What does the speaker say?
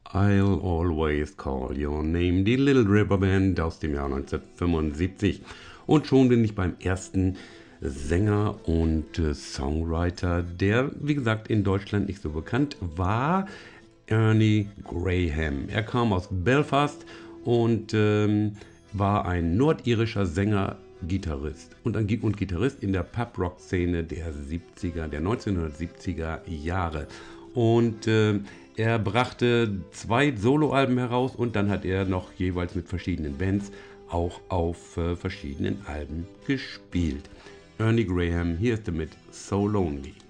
I'll Always Call Your Name, die Little River Band aus dem Jahr 1975. Und schon bin ich beim ersten Sänger und Songwriter, der, wie gesagt, in Deutschland nicht so bekannt war, Ernie Graham. Er kam aus Belfast und war ein nordirischer Sänger, Gitarrist und Gitarrist in der Pub-Rock-Szene der 1970er Jahre. Und er brachte 2 Soloalben heraus und dann hat er noch jeweils mit verschiedenen Bands auch auf verschiedenen Alben gespielt. Ernie Graham, hier ist er mit So Lonely.